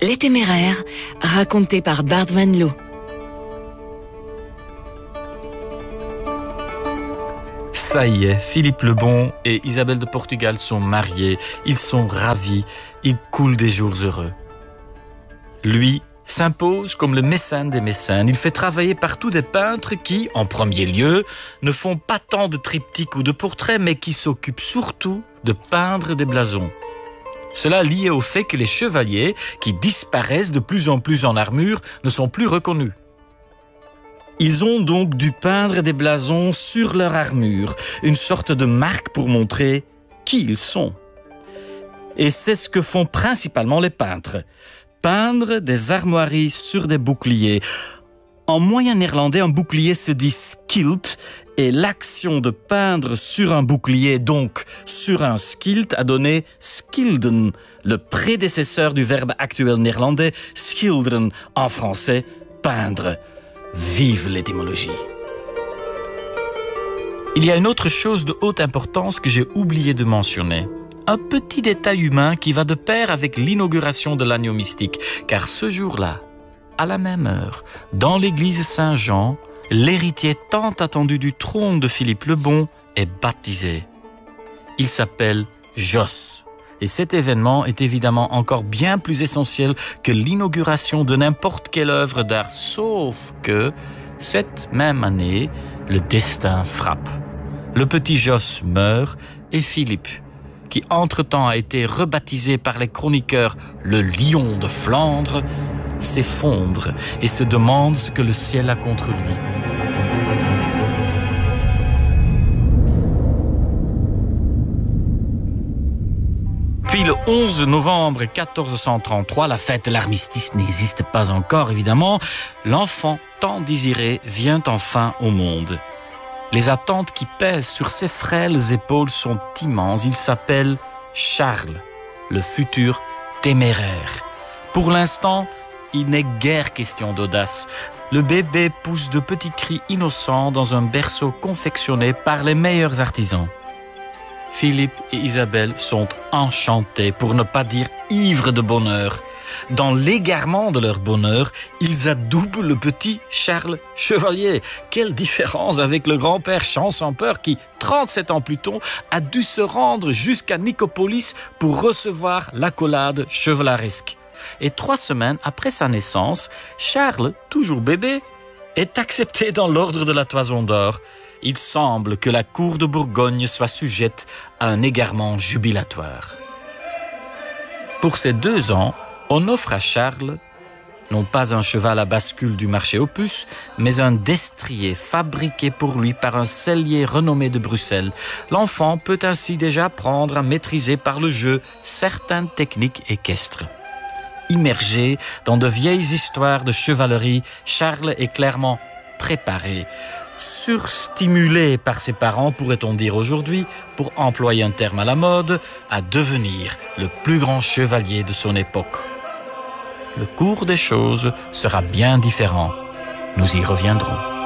Les Téméraires, raconté par Bart Van Loo. Ça y est, Philippe le Bon et Isabelle de Portugal sont mariés, ils sont ravis, ils coulent des jours heureux. Lui s'impose comme le mécène des mécènes. Il fait travailler partout des peintres qui, en premier lieu, ne font pas tant de triptyques ou de portraits, mais qui s'occupent surtout de peindre des blasons. Cela lié au fait que les chevaliers, qui disparaissent de plus en plus en armure, ne sont plus reconnus. Ils ont donc dû peindre des blasons sur leur armure, une sorte de marque pour montrer qui ils sont. Et c'est ce que font principalement les peintres. Peindre des armoiries sur des boucliers. En moyen néerlandais, un bouclier se dit skilt et l'action de peindre sur un bouclier, donc sur un skilt, a donné skilden, le prédécesseur du verbe actuel néerlandais schilderen, en français peindre. Vive l'étymologie! Il y a une autre chose de haute importance que j'ai oublié de mentionner. Un petit détail humain qui va de pair avec l'inauguration de l'agneau mystique, car ce jour-là, à la même heure, dans l'église Saint-Jean, l'héritier tant attendu du trône de Philippe le Bon est baptisé. Il s'appelle Jos. Et cet événement est évidemment encore bien plus essentiel que l'inauguration de n'importe quelle œuvre d'art, sauf que, cette même année, le destin frappe. Le petit Jos meurt et Philippe, qui entre-temps a été rebaptisé par les chroniqueurs le Lion de Flandre, s'effondre et se demande ce que le ciel a contre lui. Puis le 11 novembre 1433, la fête de l'armistice n'existe pas encore évidemment, l'enfant tant désiré vient enfin au monde. Les attentes qui pèsent sur ses frêles épaules sont immenses. Il s'appelle Charles, le futur téméraire. Pour l'instant, il n'est guère question d'audace. Le bébé pousse de petits cris innocents dans un berceau confectionné par les meilleurs artisans. Philippe et Isabelle sont enchantés, pour ne pas dire ivres de bonheur. Dans l'égarement de leur bonheur, ils adoubent le petit Charles Chevalier. Quelle différence avec le grand-père Champsampeur qui, 37 ans plus tôt, a dû se rendre jusqu'à Nicopolis pour recevoir l'accolade chevaleresque. Et 3 semaines après sa naissance, Charles, toujours bébé, est accepté dans l'ordre de la Toison d'Or. Il semble que la cour de Bourgogne soit sujette à un égarement jubilatoire. Pour ces 2 ans, on offre à Charles, non pas un cheval à bascule du marché aux puces, mais un destrier fabriqué pour lui par un sellier renommé de Bruxelles. L'enfant peut ainsi déjà apprendre à maîtriser par le jeu certaines techniques équestres. Immergé dans de vieilles histoires de chevalerie, Charles est clairement préparé. Surstimulé par ses parents, pourrait-on dire aujourd'hui, pour employer un terme à la mode, à devenir le plus grand chevalier de son époque. Le cours des choses sera bien différent. Nous y reviendrons.